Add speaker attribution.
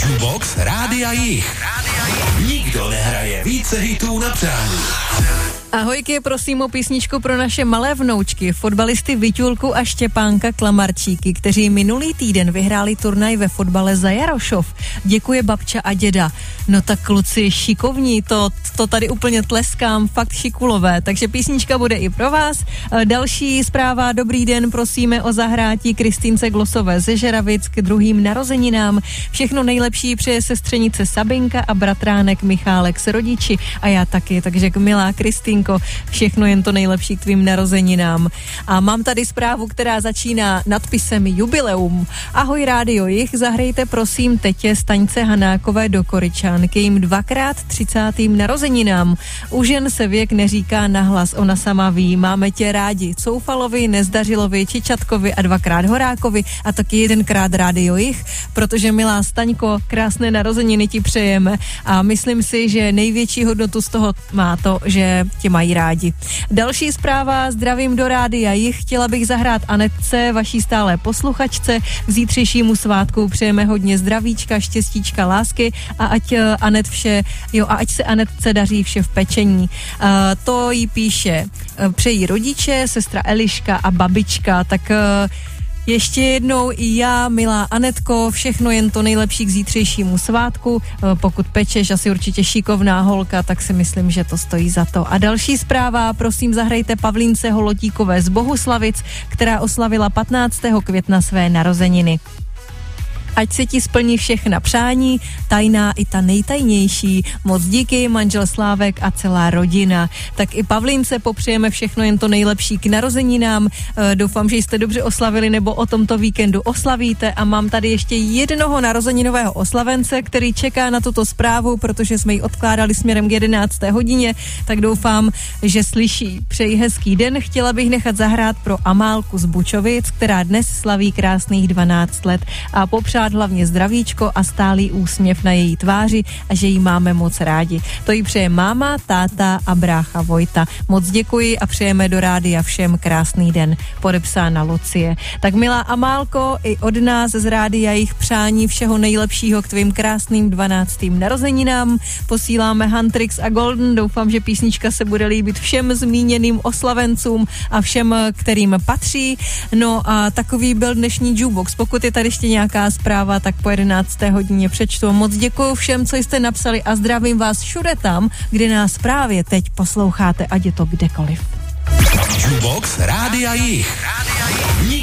Speaker 1: Jukebox Rádia Jich. Nikdo nehraje více hitů na přání.
Speaker 2: Ahojky, prosím o písničku pro naše malé vnoučky, fotbalisty Vyťulku a Štěpánka Klamarčíky, kteří minulý týden vyhráli turnaj ve fotbale za Jarošov. Děkuje babča a děda. No tak kluci, šikovní, to tady úplně tleskám, fakt šikulové, takže písnička bude i pro vás. Další zpráva, dobrý den, prosíme o zahrátí Kristýnce Glosové ze Žeravic k druhým narozeninám. Všechno nejlepší přeje sestřenice Sabinka a bratránek Michálek s rodiči a já taky, takže milá Kristýnko, všechno jen to nejlepší k tvým narozeninám. A mám tady zprávu, která začíná nadpisem Jubileum. Ahoj Rádio Jich, zahrajte prosím tetě Staňce Hanákové do Koryčan k jejím 2x30. narozeninám. U žen se věk neříká nahlas, ona sama ví. Máme tě rádi Coufalovi, Nezdařilovi, Čičatkovi a 2x Horákovi a taky 1x Rádio Jich, protože milá Staňko, krásné narozeniny ti přejeme a myslím si, že největší hodnotu z toho má to, že tě mají rádi. Další zpráva, zdravím do Rádia Jich, chtěla bych zahrát Anetce, vaší stálé posluchačce, k zítřejšímu svátku přejeme hodně zdravíčka, štěstíčka, lásky a ať se Anetce daří vše v pečení. To jí píše, přejí rodiče, sestra Eliška a babička, tak ještě jednou i já, milá Anetko, všechno jen to nejlepší k zítřejšímu svátku. Pokud pečeš, asi určitě šikovná holka, tak si myslím, že to stojí za to. A další zpráva, prosím zahrajte Pavlínce Holotíkové z Bohuslavic, která oslavila 15. května své narozeniny. Ať se ti splní všechna přání, tajná i ta nejtajnější. Moc díky, manžel Slávek a celá rodina. Tak i Pavlínce popřejeme všechno jen to nejlepší k narozeninám. Doufám, že jste dobře oslavili nebo o tomto víkendu oslavíte a mám tady ještě jednoho narozeninového oslavence, který čeká na tuto zprávu, protože jsme ji odkládali směrem k 11. hodině, tak doufám, že slyší. Přeji hezký den, chtěla bych nechat zahrát pro Amálku z Bučovic, která dnes slaví krásných 12 let a popřát hlavně zdravíčko a stálý úsměv na její tváři a že jí máme moc rádi. To jí přeje máma, táta a brácha Vojta. Moc děkuji a přejeme do rádia všem krásný den. Podepsána Lucie. Tak milá Amálko, i od nás z Rádia Jich přání všeho nejlepšího k tvým krásným 12. narozeninám. Posíláme Huntrix a Golden. Doufám, že písnička se bude líbit všem zmíněným oslavencům a všem, kterým patří. No a takový byl dnešní Jukebox. Pokud je tady ještě nějaká zpráva, tak po 11. hodině přečtu. Moc děkuju všem, co jste napsali a zdravím vás všude tam, kde nás právě teď posloucháte, ať je to kdekoliv.
Speaker 1: Jukebox Rádia Jich.